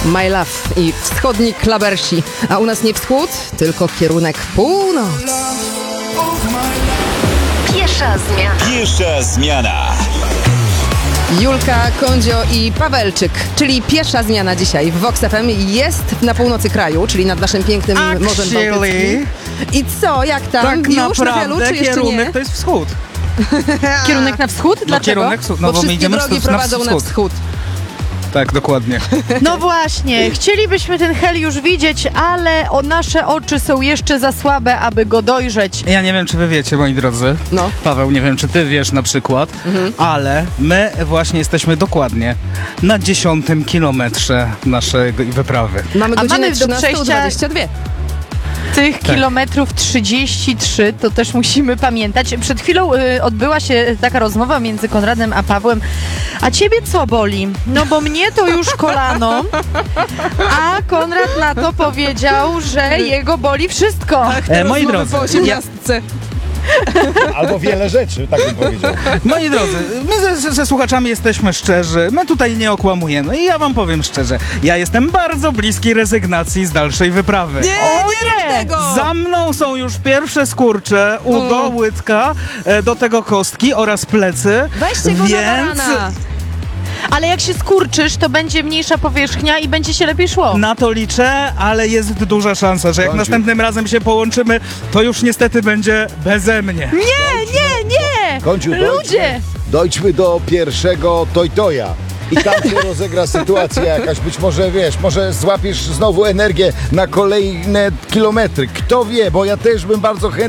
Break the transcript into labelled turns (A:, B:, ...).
A: My Love i wschodni klabersi. A u nas nie wschód, tylko kierunek północ.
B: Piesza zmiana.
C: Piesza zmiana.
A: Julka, Kondzio i Pawelczyk, czyli piesza zmiana dzisiaj w Vox FM jest na północy kraju, czyli nad naszym pięknym Morzem Bałtyckim. I co, jak tam?
D: Tak
A: Już na wielu, czy jeszcze
D: kierunek
A: nie?
D: to jest wschód.
E: Kierunek na wschód? Dlaczego?
D: Kierunek wschód,
A: Bo
D: no bo my
A: wszystkie
D: idziemy
A: drogi
D: na
A: prowadzą na wschód.
D: Tak, dokładnie.
E: No właśnie, chcielibyśmy ten hel już widzieć, ale nasze oczy są jeszcze za słabe, aby go dojrzeć.
D: Ja nie wiem, czy wy wiecie, moi drodzy.
A: No.
D: Paweł, nie wiem, czy ty wiesz na przykład, ale my właśnie jesteśmy dokładnie na 10 kilometrze naszej wyprawy.
A: Mamy
E: A
A: godzinę
E: mamy do
A: 13:22.
E: Tych kilometrów 33, to też musimy pamiętać. Przed chwilą odbyła się taka rozmowa między Konradem a Pawłem. A ciebie co boli? No bo mnie to już kolano, a Konrad na to powiedział, że jego boli wszystko.
D: Moi drodzy,
A: Po 18.
F: Albo wiele rzeczy, tak bym powiedział.
D: moi drodzy, my ze słuchaczami jesteśmy szczerzy, my tutaj nie okłamujemy i ja wam powiem szczerze, ja jestem bardzo bliski rezygnacji z dalszej wyprawy.
A: Nie tego!
D: Za mną są już pierwsze skurcze, udo, łydka, do tego kostki oraz plecy,
A: Weźcie go na barana.
E: Ale jak się skurczysz, to będzie mniejsza powierzchnia i będzie się lepiej szło.
D: na to liczę, ale jest duża szansa, że jak
F: Końcu.
D: następnym razem się połączymy, to już niestety będzie beze mnie.
E: Nie!
F: Końcu,
E: Ludzie!
F: dojdźmy do pierwszego toj-toja. I tam się rozegra sytuacja jakaś, być może wiesz, może złapiesz znowu energię na kolejne kilometry. Kto wie, bo ja też bym bardzo chętnie